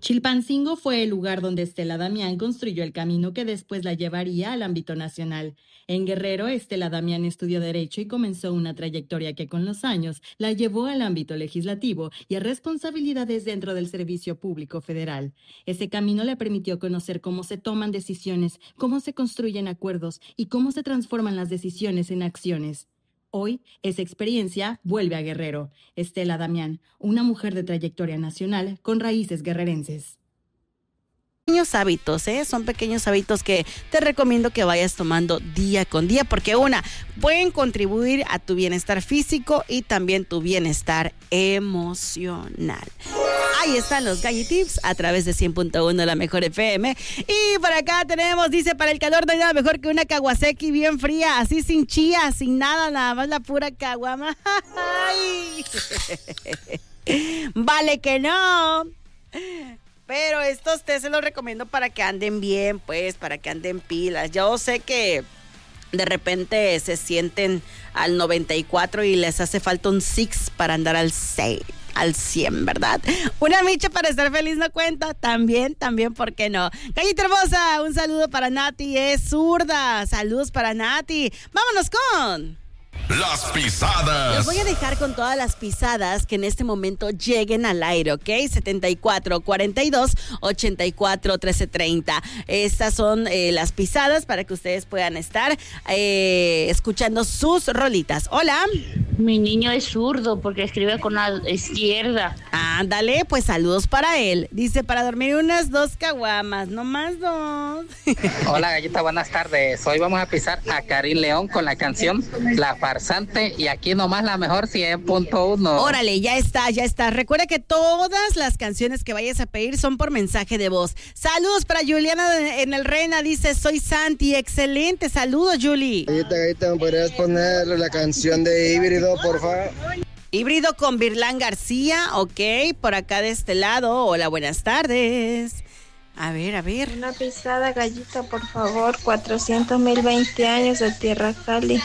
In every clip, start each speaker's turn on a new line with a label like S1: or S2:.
S1: Chilpancingo fue el lugar donde Estela Damián construyó el camino que después la llevaría al ámbito nacional. En Guerrero, Estela Damián estudió Derecho y comenzó una trayectoria que con los años la llevó al ámbito legislativo y a responsabilidades dentro del Servicio Público Federal. Ese camino le permitió conocer cómo se toman decisiones, cómo se construyen acuerdos y cómo se transforman las decisiones en acciones. Hoy, esa experiencia vuelve a Guerrero. Estela Damián, una mujer de trayectoria nacional con raíces guerrerenses.
S2: Pequeños hábitos, son pequeños hábitos que te recomiendo que vayas tomando día con día, porque pueden contribuir a tu bienestar físico y también tu bienestar emocional. Ahí están los Galli Tips a través de 100.1 La Mejor FM. Y por acá tenemos, dice, para el calor no hay nada mejor que una Kawasaki bien fría, así sin chía, sin nada más la pura caguama. Vale que no. Pero estos té se los recomiendo para que anden bien, pues, para que anden pilas. Yo sé que de repente se sienten al 94 y les hace falta un 6 para andar al 6. Al 100, ¿verdad? Una micha para estar feliz no cuenta. También, ¿por qué no? Gallita hermosa, un saludo para Nati, es zurda. Saludos para Nati. Vámonos con
S3: las pisadas.
S2: Los voy a dejar con todas las pisadas que en este momento lleguen al aire, ¿ok? 7442-841330. Estas son las pisadas para que ustedes puedan estar escuchando sus rolitas. Hola.
S4: Mi niño es zurdo porque escribe con la izquierda.
S2: Ándale, pues saludos para él. Dice, para dormir unas 2 caguamas, no más 2.
S5: Hola, Gallita, buenas tardes. Hoy vamos a pisar a Karim León con la canción La Farsante y aquí nomás la mejor 100.1.
S2: Órale, ya está. Recuerda que todas las canciones que vayas a pedir son por mensaje de voz. Saludos para Juliana en el Rena, dice, soy Santi, excelente. Saludos, Juli.
S6: Gallita, ¿me podrías poner la canción de Híbrido, por favor?
S2: Híbrido con Virlán García, ok, por acá de este lado. Hola, buenas tardes. A ver.
S7: Una pisada, Gallita, por favor. 400,020 años de Tierra Cali.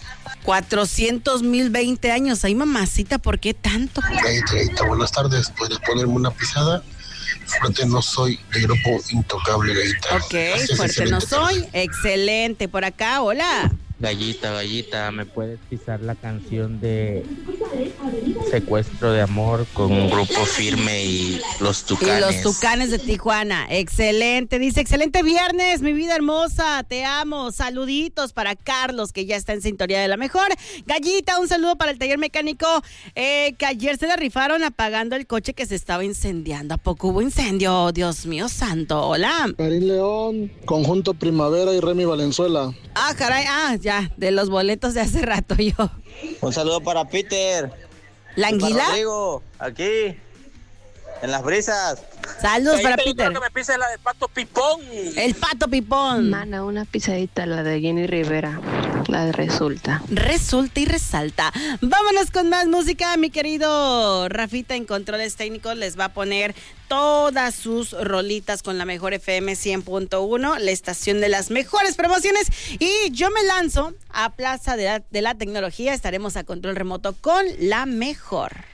S2: 400,020 años. Ay, mamacita, ¿por qué tanto?
S8: Gallita, buenas tardes. ¿Puedes ponerme una pisada? Fuerte no soy, de grupo Intocable, Gallita.
S2: Ok, fuerte no soy. Excelente. Por acá, hola.
S9: Gallita, ¿me puedes pisar la canción de Secuestro de Amor con Grupo Firme y Los Tucanes?
S2: Y Los Tucanes de Tijuana. Excelente, dice, excelente viernes, mi vida hermosa, te amo. Saluditos para Carlos, que ya está en sintonía de La Mejor. Gallita, un saludo para el taller mecánico, que ayer se le rifaron apagando el coche que se estaba incendiando. ¿A poco hubo incendio? Dios mío santo. Hola.
S6: Karim León, Conjunto Primavera y Remy Valenzuela.
S2: Ah, caray, ya, de los boletos de hace rato yo.
S10: Un saludo para Peter.
S2: ¿La anguila?
S10: Para Rodrigo, aquí, en Las Brisas.
S2: Saludos para Peter.
S11: Quiero que me pise la de Pato Pipón.
S2: El Pato Pipón.
S12: Mana, una pisadita, la de Jenny Rivera, la de Resulta.
S2: Resulta y resalta. Vámonos con más música, mi querido Rafita en controles técnicos les va a poner todas sus rolitas con La Mejor FM 100.1, la estación de las mejores promociones, y yo me lanzo a Plaza de la Tecnología. Estaremos a control remoto con La Mejor.